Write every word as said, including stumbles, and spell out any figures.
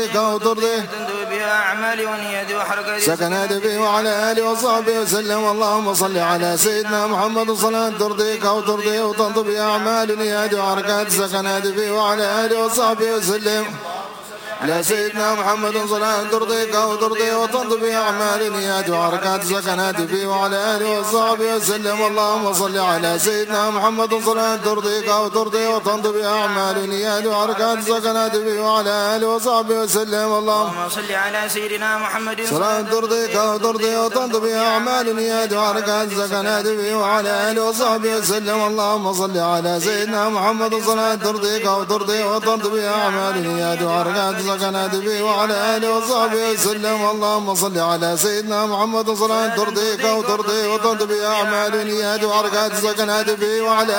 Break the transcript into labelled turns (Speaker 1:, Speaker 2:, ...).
Speaker 1: وترضيه
Speaker 2: تندو بها أعمالي ونيتي وحركاتي
Speaker 1: سكنات به وعلى آله وصحبه وسلم. اللهم صل على سيدنا محمد صلاة ترضيك وترضيه وتنضو بها أعمال ونيتي وحركات سكنات به وعلى آله وصحبه وسلم. على سيدنا محمد صلاة ترضيك وترضيه وتنضو بها أعمال نيات وحركات سكنات فيه وعلى آله وصحبه وسلم. اللهم صل على سيدنا محمد صلاة ترضيك وترضيه وتنضو بها أعمال نيات وحركات سكنات فيه وعلى آله وصحبه وسلم. اللهم
Speaker 2: صل على سيدنا محمد
Speaker 1: صلاة ترضيك وترضيه وتنضو بها أعمال نيات وحركات سكنات فيه وعلى آله وصحبه وسلم. اللهم صل على سيدنا محمد صلاة ترضيك وترضيه وتنضو بها أعمال نيات وحركات سكنات به وعلى آله وصحبه وسلم. اللهم صل على سيدنا محمد صلاة ترضيك وترضيه وتنضو بها أعمال نيات وحركات سكنات به وعلى